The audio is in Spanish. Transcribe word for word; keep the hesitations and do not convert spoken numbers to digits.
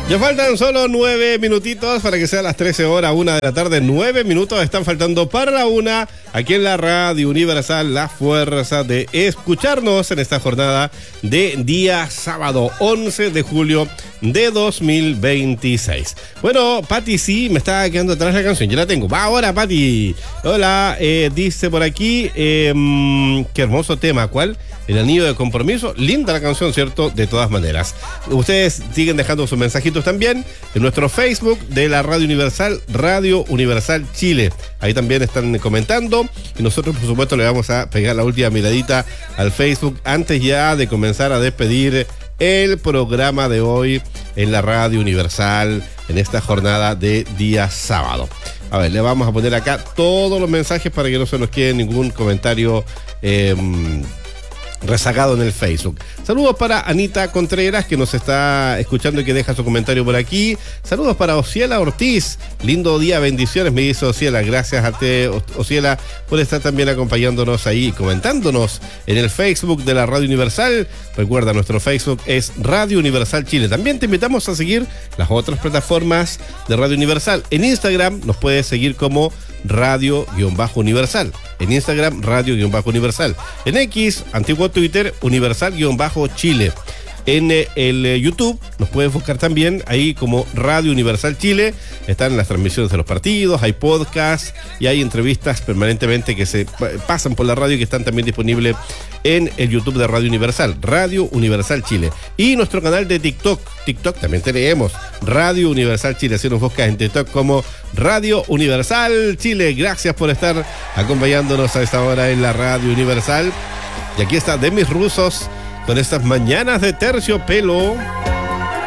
Ya faltan solo nueve minutitos para que sea las trece horas, una de la tarde. Nueve minutos están faltando para la una, aquí en la Radio Universal, la fuerza de escucharnos en esta jornada de día sábado once de julio de dos mil veintiséis. Bueno, Pati, sí, me está quedando atrás la canción, ya la tengo. Va ahora, Pati. Hola, eh, dice por aquí, eh, qué hermoso tema, ¿cuál? El anillo de compromiso. Linda la canción, ¿cierto? De todas maneras. Ustedes siguen dejando sus mensajitos también en nuestro Facebook de la Radio Universal, Radio Universal Chile. Ahí también están comentando y nosotros, por supuesto, le vamos a pegar la última miradita al Facebook antes ya de comenzar a despedir el programa de hoy en la Radio Universal en esta jornada de día sábado. A ver, le vamos a poner acá todos los mensajes para que no se nos quede ningún comentario eh, rezagado en el Facebook. Saludos para Anita Contreras, que nos está escuchando y que deja su comentario por aquí. Saludos para Ociela Ortiz. Lindo día, bendiciones, me dice Ociela. Gracias a ti, Ociela, por estar también acompañándonos ahí y comentándonos en el Facebook de la Radio Universal. Recuerda, nuestro Facebook es Radio Universal Chile. También te invitamos a seguir las otras plataformas de Radio Universal. En Instagram nos puedes seguir como Radio-Universal. En Instagram, Radio-Universal. En X, antiguo Twitter, Universal-Chile. En eh, el eh, YouTube nos puedes buscar también ahí como Radio Universal Chile. Están las transmisiones de los partidos, hay podcasts y hay entrevistas permanentemente que se pasan por la radio y que están también disponibles en el YouTube de Radio Universal, Radio Universal Chile. Y nuestro canal de TikTok, TikTok también tenemos Radio Universal Chile. Así nos buscas en TikTok como Radio Universal Chile. Gracias por estar acompañándonos a esta hora en la Radio Universal. Y aquí está Demis Rusos con estas mañanas de terciopelo.